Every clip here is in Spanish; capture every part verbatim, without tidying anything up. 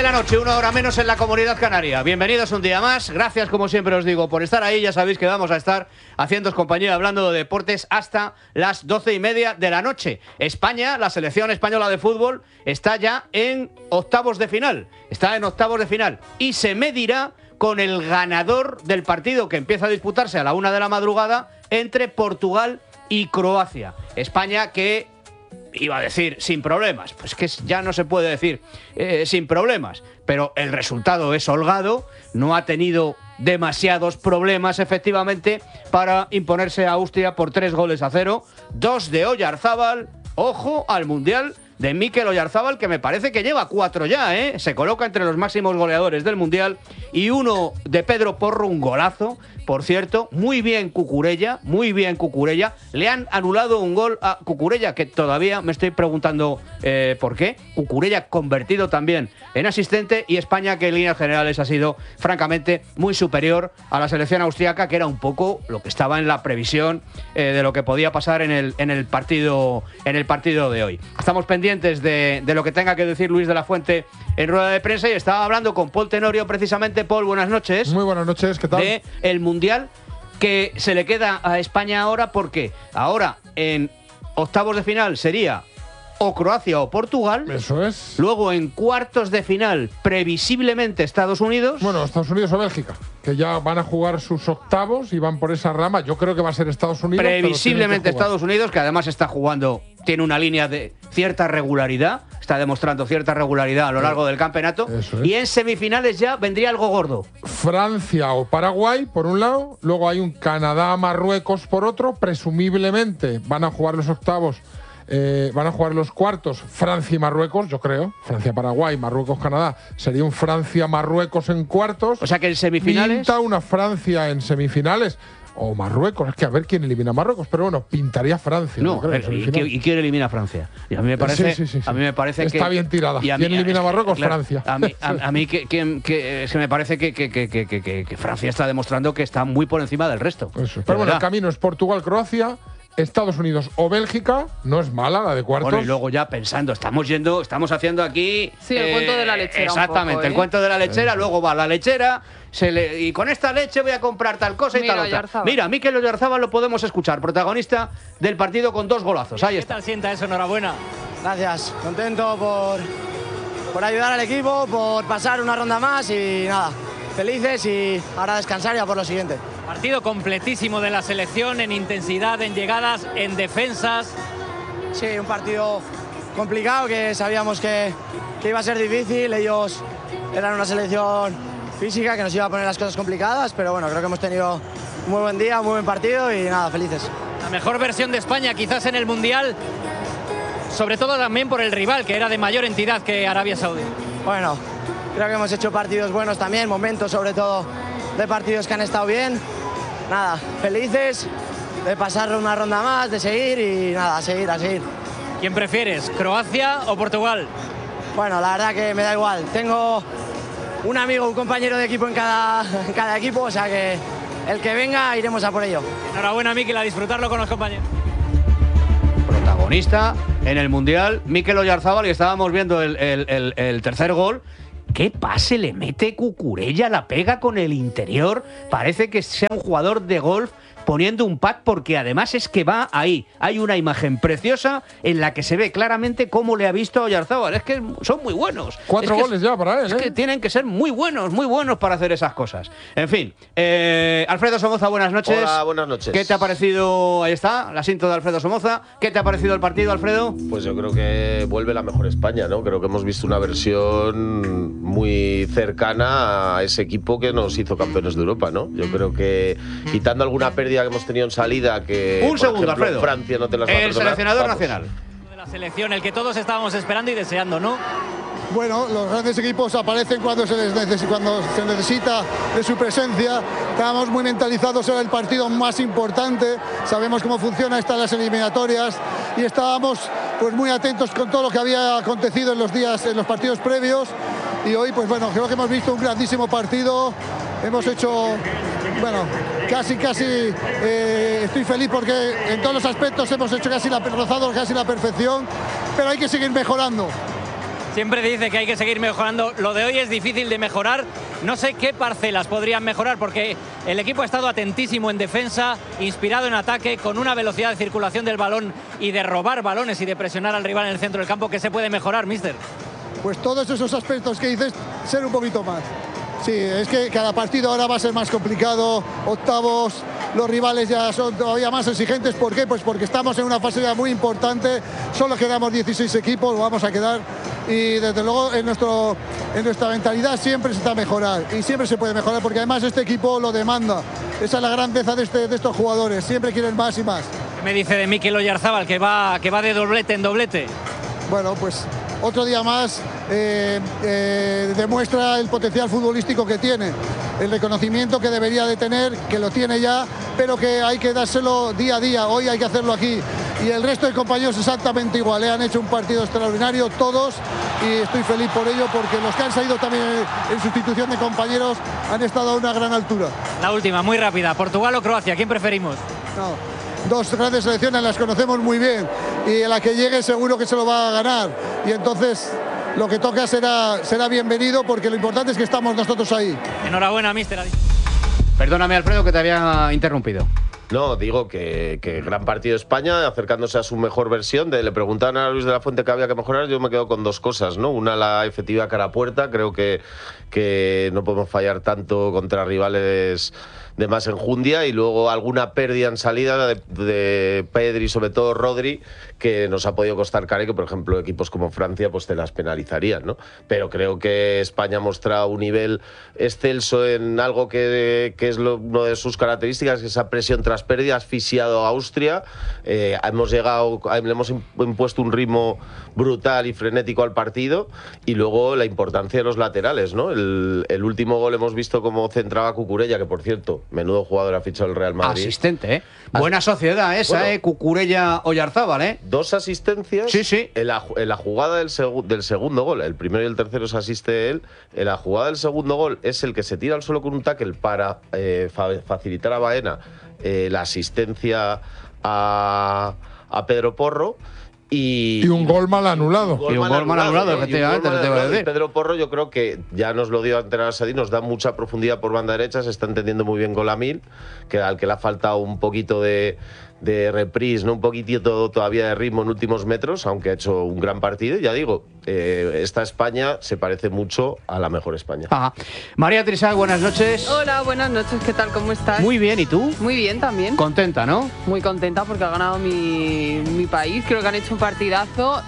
de la noche, una hora menos en la Comunidad Canaria. Bienvenidos un día más. Gracias, como siempre os digo, por estar ahí. Ya sabéis que vamos a estar haciéndoos compañía hablando de deportes hasta las doce y media de la noche. España, la selección española de fútbol, está ya en octavos de final. Está en octavos de final. Y se medirá con el ganador del partido que empieza a disputarse a la una de la madrugada entre Portugal y Croacia. España que... iba a decir sin problemas, pues que ya no se puede decir eh, sin problemas, pero el resultado es holgado, no ha tenido demasiados problemas efectivamente para imponerse a Austria por tres goles a cero, dos de Oyarzábal, ojo al Mundial de Mikel Oyarzábal, que me parece que lleva cuatro ya, ¿eh? Se coloca entre los máximos goleadores del Mundial, y uno de Pedro Porro, un golazo, por cierto, muy bien Cucurella, muy bien Cucurella. Le han anulado un gol a Cucurella, que todavía me estoy preguntando eh, por qué. Cucurella convertido también en asistente, y España que en líneas generales ha sido francamente muy superior a la selección austriaca, que era un poco lo que estaba en la previsión eh, de lo que podía pasar en el, en el partido en el partido de hoy. Estamos pendientes de, de lo que tenga que decir Luis de la Fuente en rueda de prensa, y estaba hablando con Paul Tenorio precisamente. Paul, buenas noches. Muy buenas noches, ¿qué tal? De el Mundial que se le queda a España ahora, porque ahora en octavos de final sería o Croacia o Portugal. Eso es. Luego en cuartos de final, previsiblemente Estados Unidos. Bueno, Estados Unidos o Bélgica, que ya van a jugar sus octavos y van por esa rama. Yo creo que va a ser Estados Unidos. Previsiblemente Estados Unidos, que además está jugando, tiene una línea de cierta regularidad, está demostrando cierta regularidad a lo largo del campeonato. Eso es. Y en semifinales ya vendría algo gordo. Francia o Paraguay, por un lado. Luego hay un Canadá-Marruecos por otro. Presumiblemente van a jugar los octavos. Eh, van a jugar los cuartos Francia y Marruecos, yo creo. Francia-Paraguay, Marruecos-Canadá. Sería un Francia-Marruecos en cuartos. O sea que en semifinales… Pinta una Francia en semifinales. O Marruecos, es que a ver quién elimina a Marruecos, pero bueno, pintaría Francia. No, creo, pero, ¿y, quién, ¿y quién elimina a Francia? Y a mí me parece, sí, sí, sí, sí. A mí me parece Está que… bien tirada. Y a ¿Quién mí, elimina a Marruecos? claro, Francia. A mí, a, a mí que, que, que, es que me parece que, que, que, que, que, que Francia está demostrando que está muy por encima del resto. Eso. Pero bueno, el camino es Portugal-Croacia, Estados Unidos o Bélgica. No es mala la de cuartos. Bueno, y luego ya pensando, estamos yendo, estamos haciendo aquí… Sí, el eh, cuento de la lechera. Exactamente, un poco, ¿eh? el cuento de la lechera, sí. Luego va la lechera… Se le, y con esta leche voy a comprar tal cosa y Mira, tal otra. Oyarzábal. Mira, Mikel Oyarzábal lo podemos escuchar, protagonista del partido con dos golazos. Ahí ¿Qué está. tal sienta eso? Enhorabuena. Gracias, contento por, por ayudar al equipo, por pasar una ronda más y nada, felices y ahora descansar ya por lo siguiente. Partido completísimo de la selección en intensidad, en llegadas, en defensas. Sí, un partido complicado que sabíamos que, que iba a ser difícil. Ellos eran una selección física que nos iba a poner las cosas complicadas, pero bueno, creo que hemos tenido un muy buen día, un muy buen partido y nada, felices. La mejor versión de España quizás en el Mundial, sobre todo también por el rival, que era de mayor entidad que Arabia Saudí. Bueno, creo que hemos hecho partidos buenos también, momentos sobre todo de partidos que han estado bien. Nada, felices de pasar una ronda más, de seguir y nada, a seguir, a seguir. ¿Quién prefieres, Croacia o Portugal? Bueno, la verdad que me da igual. Tengo un amigo, un compañero de equipo en cada, en cada equipo, o sea que el que venga iremos a por ello. Enhorabuena, Mikel, a disfrutarlo con los compañeros. Protagonista en el Mundial, Mikel Oyarzábal, y estábamos viendo el, el, el, el tercer gol. ¿Qué pase le mete Cucurella? La pega con el interior. Parece que sea un jugador de golf poniendo un pad, porque además es que va ahí. Hay una imagen preciosa en la que se ve claramente cómo le ha visto a Oyarzábal. Es que son muy buenos. Cuatro es que goles ya para él, Es ¿eh? que tienen que ser muy buenos, muy buenos para hacer esas cosas. En fin, eh, Alfredo Somoza, buenas noches. Hola, buenas noches. ¿Qué te ha parecido? Ahí está, la cinta de Alfredo Somoza. ¿Qué te ha parecido el partido, Alfredo? Pues yo creo que vuelve la mejor España, ¿no? Creo que hemos visto una versión muy cercana a ese equipo que nos hizo campeones de Europa, ¿no? Yo creo que, quitando alguna pérdida que hemos tenido en salida, que Un por segundo, ejemplo, Alfredo. Francia no te las va a El perdonar, seleccionador vamos. nacional. De la selección, el que todos estábamos esperando y deseando, ¿no? Bueno, los grandes equipos aparecen cuando se, les necesita, cuando se necesita de su presencia. Estábamos muy mentalizados, era el partido más importante. Sabemos cómo funciona estas las eliminatorias y estábamos pues muy atentos con todo lo que había acontecido en los días, en los partidos previos. Y hoy, pues bueno, creo que hemos visto un grandísimo partido. Hemos hecho, bueno, casi, casi, eh, estoy feliz porque en todos los aspectos hemos hecho casi la, rozado casi la perfección, pero hay que seguir mejorando. Siempre dice que hay que seguir mejorando. Lo de hoy es difícil de mejorar. No sé qué parcelas podrían mejorar, porque el equipo ha estado atentísimo en defensa, inspirado en ataque, con una velocidad de circulación del balón y de robar balones y de presionar al rival en el centro del campo. ¿Qué se puede mejorar, míster? Pues todos esos aspectos que dices, ser un poquito más. Sí, es que cada partido ahora va a ser más complicado, octavos, los rivales ya son todavía más exigentes. ¿Por qué? Pues porque estamos en una fase ya muy importante, solo quedamos dieciséis equipos, vamos a quedar, y desde luego en, nuestro, en nuestra mentalidad siempre se está a mejorar, y siempre se puede mejorar, porque además este equipo lo demanda. Esa es la grandeza de, este, de estos jugadores, siempre quieren más y más. ¿Qué me dice de Mikel Oyarzabal, que va, que va de doblete en doblete? Bueno, pues otro día más eh, eh, demuestra el potencial futbolístico que tiene, el reconocimiento que debería de tener, que lo tiene ya, pero que hay que dárselo día a día. Hoy hay que hacerlo aquí. Y el resto de compañeros exactamente igual, ¿eh? Han hecho un partido extraordinario todos, y estoy feliz por ello, porque los que han salido también en sustitución de compañeros han estado a una gran altura. La última, muy rápida, ¿Portugal o Croacia? ¿Quién preferimos? No. Dos grandes selecciones, las conocemos muy bien, y a la que llegue seguro que se lo va a ganar, y entonces lo que toca será, será bienvenido, porque lo importante es que estamos nosotros ahí. Enhorabuena, míster. Perdóname, Alfredo, que te había interrumpido. No, digo que, que gran partido de España, acercándose a su mejor versión. De, le preguntaban a Luis de la Fuente que había que mejorar, yo me quedo con dos cosas, ¿no? Una, la efectiva cara a puerta. Creo que, que no podemos fallar tanto contra rivales de más enjundia, y luego alguna pérdida en salida de, de Pedri, sobre todo Rodri, que nos ha podido costar caro, y que por ejemplo equipos como Francia pues te las penalizarían, ¿no? Pero creo que España ha mostrado un nivel excelso en algo que, que es lo, una de sus características, que esa presión tras pérdida, ha asfixiado a Austria. Eh, hemos llegado, le hemos impuesto un ritmo brutal y frenético al partido, y luego la importancia de los laterales, ¿no? El, el último gol hemos visto cómo centraba Cucurella, que por cierto, menudo jugador ha fichado el Real Madrid. Asistente, ¿eh? Buena sociedad esa, bueno, ¿eh? Cucurella Oyarzábal, ¿eh? Dos asistencias. Sí, sí. En la, en la jugada del, segu del segundo gol, el primero y el tercero se asiste él. En la jugada del segundo gol es el que se tira al suelo con un tackle para eh, fa facilitar a Baena eh, la asistencia a, a Pedro Porro. Y, y un gol mal anulado. Y un gol mal anulado, efectivamente. Pedro Porro, yo creo que ya nos lo dio ante el Sadí, nos da mucha profundidad por banda derecha, se está entendiendo muy bien con Lamil, que al que le ha faltado un poquito de, de reprise, ¿no? Un poquitito todavía de ritmo en últimos metros, aunque ha hecho un gran partido. Ya digo, eh, esta España se parece mucho a la mejor España. Ajá. María Trisá, buenas noches. Hola, buenas noches, ¿qué tal? ¿Cómo estás? Muy bien, ¿y tú? Muy bien también. Contenta, ¿no? Muy contenta porque ha ganado mi, mi país, creo que han hecho un partidazo,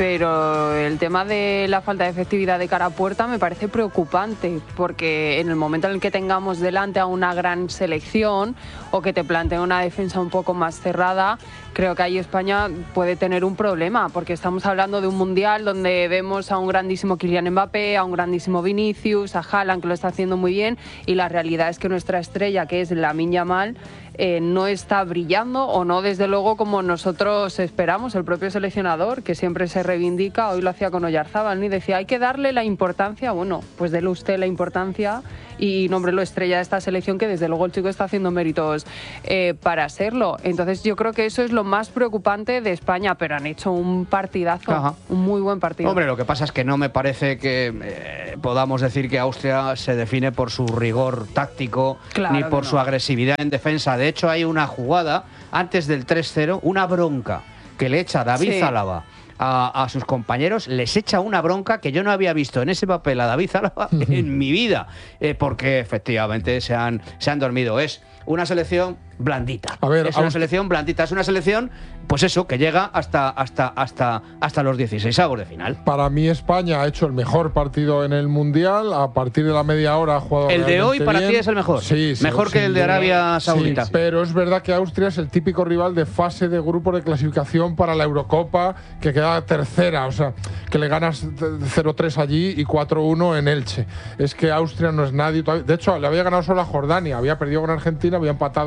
pero el tema de la falta de efectividad de cara a puerta me parece preocupante, porque en el momento en el que tengamos delante a una gran selección o que te planteen una defensa un poco más cerrada, creo que ahí España puede tener un problema, porque estamos hablando de un mundial donde vemos a un grandísimo Kylian Mbappé, a un grandísimo Vinicius, a Haaland, que lo está haciendo muy bien, y la realidad es que nuestra estrella, que es Lamine Yamal, Eh, no está brillando, o no desde luego como nosotros esperamos. El propio seleccionador, que siempre se reivindica, hoy lo hacía con Oyarzábal, ni decía hay que darle la importancia. Bueno, pues dele usted la importancia y nómbrelo estrella de esta selección, que desde luego el chico está haciendo méritos eh, para serlo. Entonces yo creo que eso es lo más preocupante de España, pero han hecho un partidazo. Ajá. Un muy buen partido. Hombre, lo que pasa es que no me parece que eh, podamos decir que Austria se define por su rigor táctico, claro, ni por no. su agresividad en defensa. De hecho, hay una jugada antes del tres cero, una bronca que le echa David sí. Zálava a, a sus compañeros, les echa una bronca que yo no había visto en ese papel a David Zálava en mi vida, eh, porque efectivamente se han, se han dormido. Es una selección blandita. A ver, es una selección blandita, es una selección, pues eso, que llega hasta, hasta, hasta, hasta los dieciséis avos de final. Para mí España ha hecho el mejor partido en el Mundial. A partir de la media hora ha jugado El de hoy para bien. ti es el mejor. Sí, sí, mejor que el de Arabia Saudita. Sí, pero es verdad que Austria es el típico rival de fase de grupo de clasificación para la Eurocopa, que queda tercera, o sea, que le ganas cero tres allí y cuatro uno en Elche. Es que Austria no es nadie todavía. De hecho, le había ganado solo a Jordania, había perdido con Argentina, había empatado con Argelia.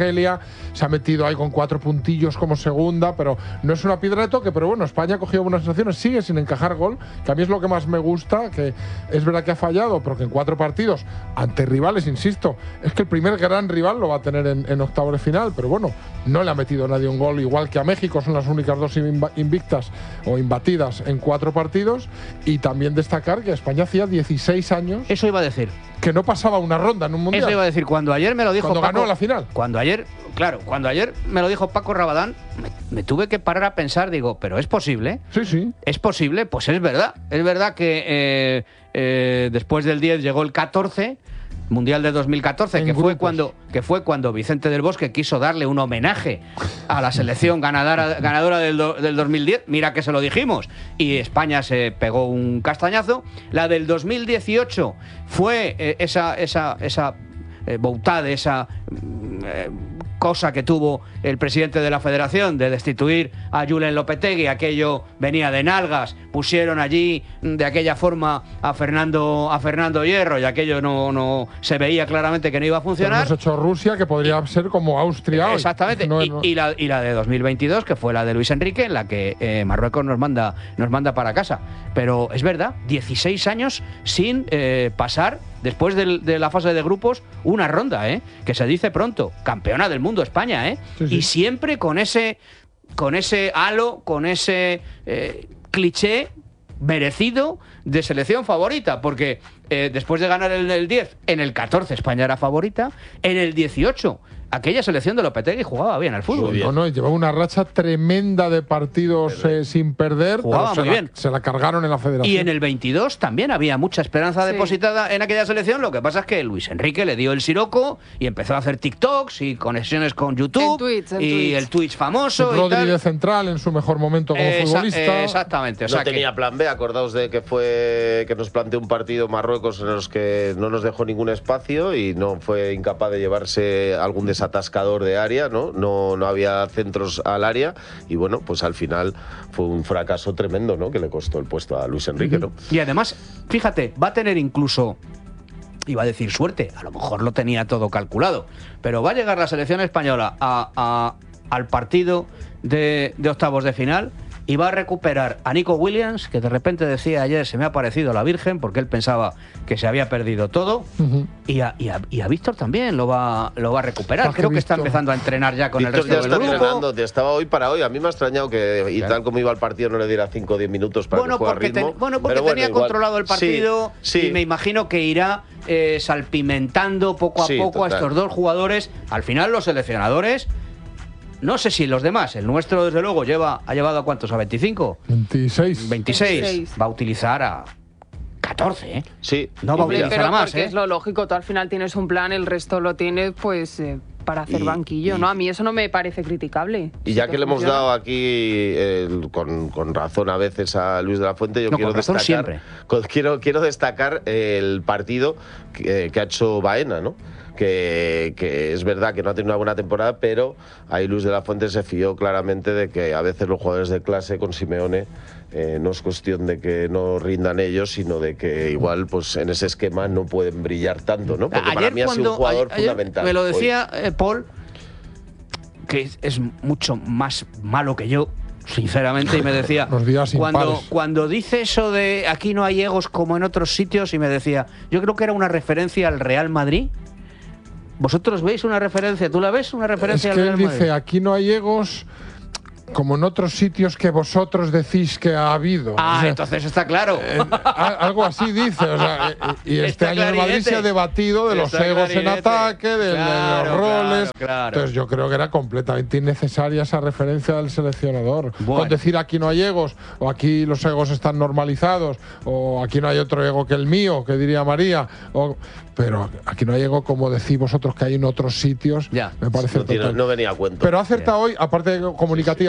Argelia, se ha metido ahí con cuatro puntillos como segunda, pero no es una piedra de toque. Pero bueno, España ha cogido buenas sensaciones, sigue sin encajar gol, que a mí es lo que más me gusta, que es verdad que ha fallado, pero que en cuatro partidos, ante rivales, insisto, es que el primer gran rival lo va a tener en, en octavos de final, pero bueno, no le ha metido nadie un gol, igual que a México, son las únicas dos invictas o imbatidas en cuatro partidos. Y también destacar que España hacía dieciséis años… Eso iba a decir. Que no pasaba una ronda en un mundial. Eso iba a decir, cuando ayer me lo dijo Cuando Paco, ganó la final. Cuando ayer, claro, cuando ayer me lo dijo Paco Rabadán, me, me tuve que parar a pensar, digo, ¿pero es posible? Sí, sí. ¿Es posible? Pues es verdad. Es verdad que eh, eh, después del diez llegó el catorce, Mundial de dos mil catorce, que fue, cuando, que fue cuando Vicente del Bosque quiso darle un homenaje a la selección ganadora, ganadora del, do, del dos mil diez. Mira que se lo dijimos. Y España se pegó un castañazo. La del dos mil dieciocho fue eh, esa, esa, esa eh, boutade, esa eh, cosa que tuvo el presidente de la federación de destituir a Julen Lopetegui. Aquello venía de nalgas, pusieron allí de aquella forma a Fernando a Fernando Hierro y aquello no, no se veía claramente que no iba a funcionar. Hemos hecho Rusia, que podría ser como Austria. Exactamente. No, y, no. y, la, y la de dos mil veintidós, que fue la de Luis Enrique, en la que eh, Marruecos nos manda, nos manda para casa. Pero es verdad, dieciséis años sin eh, pasar, después del, de la fase de grupos, una ronda, ¿eh? Que se dice pronto. Campeona del mundo España, ¿eh? Sí, sí. Y siempre con ese, con ese halo, con ese eh, cliché merecido de selección favorita, porque eh, después de ganar el, el diez, en el catorce España era favorita, en el dieciocho aquella selección de Lopetegui jugaba bien al fútbol. Bien. No, no, llevaba una racha tremenda de partidos eh, sin perder, jugaba pero muy se, bien. La, se la cargaron en la federación. Y en el veintidós también había mucha esperanza Sí. depositada en aquella selección. Lo que pasa es que Luis Enrique le dio el siroco y empezó a hacer TikToks y conexiones con YouTube En Twitch, en y Twitch. el Twitch famoso y Rodri tal. de central en su mejor momento como Esa- futbolista. eh, exactamente. O No sea que- tenía plan B, acordaos de que fue que nos planteó un partido Marruecos en los que no nos dejó ningún espacio y no fue incapaz de llevarse algún desatascador de área, ¿no? No, no había centros al área y bueno, pues al final fue un fracaso tremendo, ¿no? Que le costó el puesto a Luis Enrique, ¿no? Y además, fíjate, va a tener incluso, iba a decir suerte, a lo mejor lo tenía todo calculado, pero va a llegar la selección española a, a- al partido de, de octavos de final y va a recuperar a Nico Williams, que de repente decía ayer se me ha parecido la Virgen, porque él pensaba que se había perdido todo, Ujú. y a, y a- y a Víctor también lo va, lo va a recuperar. Ah, que Creo que está Víctor- empezando a entrenar ya con Víctor el ya resto está del grupo. entrenando, te estaba hoy para hoy. A mí me ha extrañado que, y Claro. tal como iba el partido, no le diera cinco o diez minutos para Bueno, que juegue a porque, ritmo. ten- bueno, porque Pero bueno, tenía igual- controlado el Sí, partido sí. y me imagino que irá eh, salpimentando poco a Sí, poco a total. estos dos jugadores. Al final los seleccionadores, no sé si los demás, el nuestro desde luego lleva ha llevado a cuántos, a veinticinco, veintiséis. veintiséis, veintiséis. va a utilizar a catorce, ¿eh? Sí. No va a Hombre, utilizar pero a más, porque ¿eh? es lo lógico, tú al final tienes un plan, el resto lo tienes pues eh, para hacer Y- banquillo, y- ¿no? A mí eso no me parece criticable. Y Si ya te que le hemos funciona. dado aquí el- con, con razón a veces a Luis de la Fuente, yo No, quiero con razón destacar siempre. con- quiero, quiero destacar el partido que, que ha hecho Baena, ¿no? Que, que es verdad que no ha tenido una buena temporada, pero ahí Luis de la Fuente se fió claramente de que a veces los jugadores de clase con Simeone eh, no es cuestión de que no rindan ellos, sino de que igual pues en ese esquema no pueden brillar tanto, ¿no? Porque para mí ha sido un jugador ayer- ayer fundamental. me lo hoy. decía eh, Paul, que es, es mucho más malo que yo, sinceramente, y me decía, Los días cuando, impares. cuando dice eso de aquí no hay egos como en otros sitios, y me decía, yo creo que era una referencia al Real Madrid. ¿Vosotros veis una referencia? ¿Tú la ves una Es referencia que al él Real Madrid? dice, aquí no hay egos como en otros sitios que vosotros decís que ha habido. Ah, O sea, entonces está claro. eh, a- algo así dice. O sea, eh, y y este Está año en Madrid clarinete. se ha debatido de los Está egos en clarinete. ataque, de, de Claro, los roles. claro, claro. Entonces yo creo que era completamente innecesaria esa referencia del seleccionador. Bueno. Con decir aquí no hay egos, o aquí los egos están normalizados, o aquí no hay otro ego que el mío, que diría María. O, pero aquí no hay ego como decís vosotros que hay en otros sitios. Ya. Me parece no, tiene- total. no venía a cuento. Pero ha acertado hoy, aparte de comunicativamente,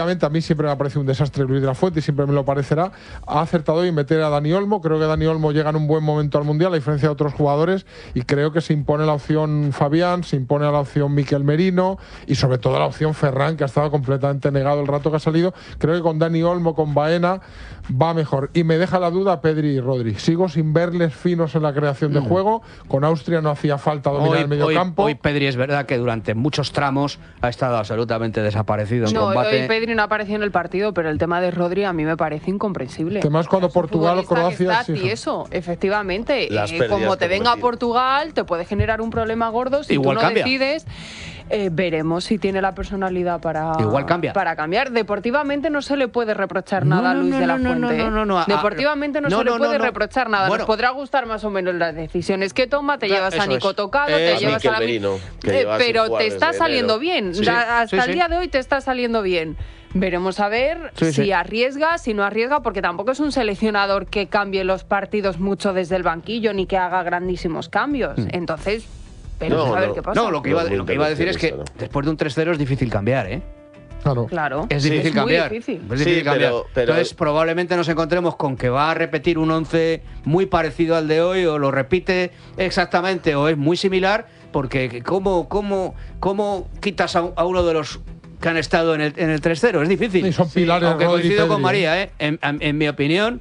obviamente a mí siempre me ha parecido un desastre Luis de la Fuente y siempre me lo parecerá. Ha acertado hoy en meter a Dani Olmo. Creo que Dani Olmo llega en un buen momento al Mundial, a diferencia de otros jugadores, y creo que se impone la opción Fabián, se impone la opción Miquel Merino y sobre todo la opción Ferran, que ha estado completamente negado el rato que ha salido. Creo que con Dani Olmo, con Baena, va mejor. Y me deja la duda Pedri y Rodri. Sigo sin verles finos en la creación de mm. juego. Con Austria no hacía falta dominar hoy, el medio hoy, campo. Hoy Pedri es verdad que durante muchos tramos ha estado absolutamente desaparecido en no, combate. Hoy Pedri no apareció en el partido, pero el tema de Rodri a mí me parece incomprensible. Además, cuando Portugal o Croacia... Sí, y eso, efectivamente. Eh, como te venga a Portugal, te puede generar un problema gordo si Igual tú no cambia. decides. Eh, veremos si tiene la personalidad para, Igual cambia. para cambiar. Deportivamente no se le puede reprochar No, nada a no, Luis no, de la no, Fuente. no, no, no, no. Deportivamente no, no se no, le puede no, no. reprochar nada. Bueno. Nos podrá gustar más o menos las decisiones que toma. Te Claro, llevas a eso Nico es. Tocado, Eh, te a llevas Miquel a la... Merino, que Eh, lleva sin pero jugar te desde está saliendo enero. bien. Sí, Da- Hasta sí, el sí. día de hoy te está saliendo bien. Veremos a ver Sí, si sí. arriesga, si no arriesga, porque tampoco es un seleccionador que cambie los partidos mucho desde el banquillo ni que haga grandísimos cambios. Mm. Entonces, pero No, a ver no. qué pasa. No, lo que, iba, No, muy lo que iba a decir es que intervencionista, después de un tres cero es difícil cambiar, ¿eh? Claro. Claro, Es difícil es cambiar. muy difícil. Es difícil Sí, cambiar. pero- pero- Entonces, probablemente nos encontremos con que va a repetir un once muy parecido al de hoy, o lo repite exactamente, o es muy similar, porque ¿cómo, cómo, cómo quitas a, a uno de los que han estado en el, en el tres cero? Es difícil. Sí, son pilares, Aunque Rodri y coincido Pedri, con María, ¿eh? En, en- en mi opinión,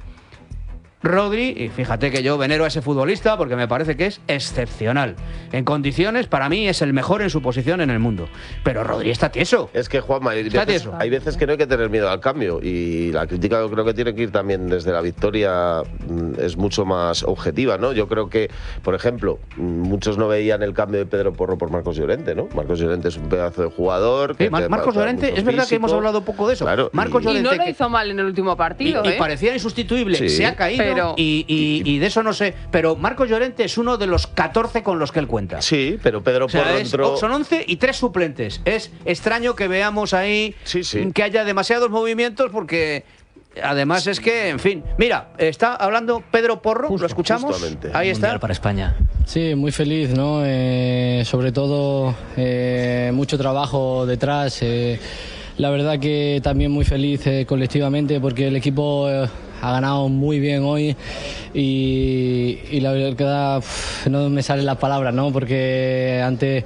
Rodri, y fíjate que yo venero a ese futbolista porque me parece que es excepcional. En condiciones, para mí, es el mejor en su posición en el mundo. Pero Rodri está tieso. Es que, Juanma, hay Está veces, tieso. hay veces que no hay que tener miedo al cambio y la crítica yo creo que tiene que ir también desde la victoria, mm, es mucho más objetiva, ¿no? Yo creo que, por ejemplo, mm, muchos no veían el cambio de Pedro Porro por Marcos Llorente, ¿no? Marcos Llorente es un pedazo de jugador. Sí, que Mar- te- Marcos te da Llorente, mucho es verdad que físico. hemos hablado poco de eso. Claro, Marcos y- Y Llorente no lo que- hizo mal en el último partido, y, y ¿eh? parecía insustituible, Sí. se ha caído Pero- y, y- y de eso no sé. Pero Marcos Llorente es uno de los catorce con los que él cuenta. Sí, pero Pedro O sea, Porro es- entró... son once y tres suplentes. Es extraño que veamos ahí Sí, sí. que haya demasiados movimientos porque además es que, en fin. Mira, está hablando Pedro Porro, Justo, lo escuchamos. justamente. Ahí está. Mundial para España. Sí, muy feliz, ¿no? Eh, sobre todo eh, mucho trabajo detrás. eh, la verdad que también muy feliz eh, colectivamente porque el equipo eh, ha ganado muy bien hoy y, y la verdad uf, no me salen las palabras, ¿no? Porque ante...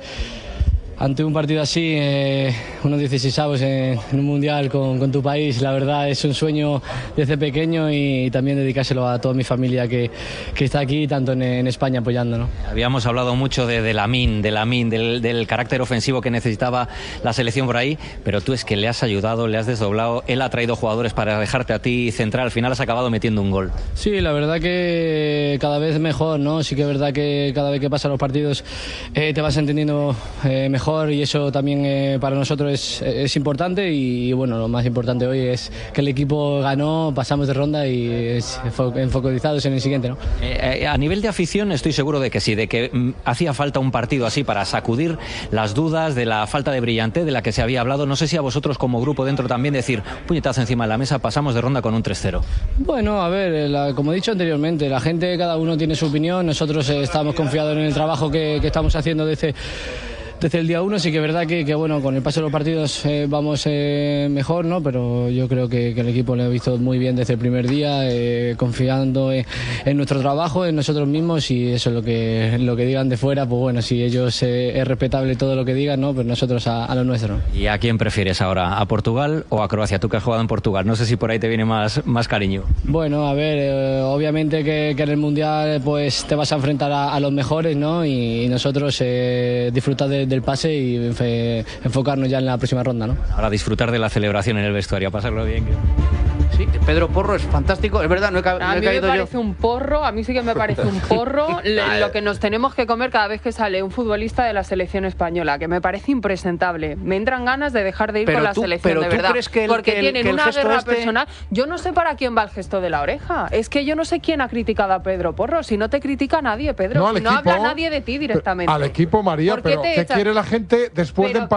Ante un partido así, eh, unos dieciseisavos en, en un mundial con, con tu país, la verdad es un sueño desde pequeño y, también dedicárselo a toda mi familia que, que está aquí, tanto en, en España apoyando, ¿no? Habíamos hablado mucho de, de Lamine, de Lamine, del, del carácter ofensivo que necesitaba la selección por ahí, pero tú es que le has ayudado, le has desdoblado, él ha traído jugadores para dejarte a ti central, al final has acabado metiendo un gol. Sí, la verdad que cada vez mejor, ¿no? Sí que es verdad que cada vez que pasan los partidos eh, te vas entendiendo eh, mejor y eso también eh, para nosotros es, es importante y, y bueno, lo más importante hoy es que el equipo ganó, pasamos de ronda y es fo- enfocalizados en el siguiente, ¿no? Eh, eh, a nivel de afición estoy seguro de que sí, de que mm, hacía falta un partido así para sacudir las dudas de la falta de brillantez de la que se había hablado. No sé si a vosotros como grupo dentro también decir, puñetazo encima de la mesa, pasamos de ronda con un tres cero. Bueno, a ver, eh, la- como he dicho anteriormente, la gente, cada uno tiene su opinión, nosotros eh, estamos confiados en el trabajo que, que estamos haciendo desde... Desde el día uno sí que es verdad que, que bueno, con el paso de los partidos eh, vamos eh, mejor, ¿no? Pero yo creo que, que el equipo lo ha visto muy bien desde el primer día, eh, confiando en, en nuestro trabajo, en nosotros mismos y eso es lo que, lo que digan de fuera, pues bueno, si ellos eh, es respetable todo lo que digan, ¿no? Pues nosotros a, a lo nuestro, ¿no? ¿Y a quién prefieres ahora? ¿A Portugal o a Croacia? Tú que has jugado en Portugal, no sé si por ahí te viene más, más cariño. Bueno, a ver, eh, obviamente que, que en el Mundial pues te vas a enfrentar a, a los mejores, ¿no? Y, y nosotros eh, disfrutar de, del pase y enfe- enfocarnos ya en la próxima ronda, ¿no? Ahora disfrutar de la celebración en el vestuario, a pasarlo bien. Sí, Pedro Porro es fantástico, es verdad, no he, ca- no A he mí me caído yo. parece un porro, a mí sí que me parece un porro le- lo que nos tenemos que comer cada vez que sale un futbolista de la selección española, que me parece impresentable. Me entran ganas de dejar de ir Pero con la tú- selección, pero de tú verdad. crees que el- porque que el- tienen que el una gesto guerra este- personal. Yo no sé para quién va el gesto de la oreja. Es que yo no sé quién ha criticado a Pedro Porro. Si no te critica nadie, Pedro. No, al si no equipo- habla nadie de ti directamente. Al equipo, María, ¿Por qué pero te ¿qué echas? quiere la gente después Pero de